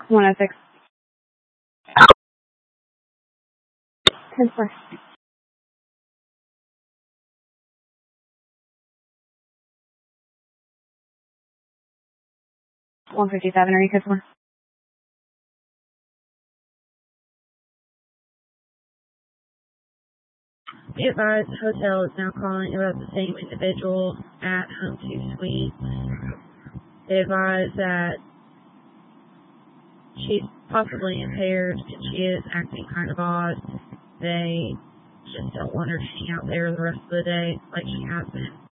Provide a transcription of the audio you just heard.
106. Confirm. 157, are you good for? Be advised, the hotel is now calling about the same individual at Home 2 Suites. They advise that she's possibly impaired and she is acting kind of odd. They just don't want her to hang out there the rest of the day like she has been.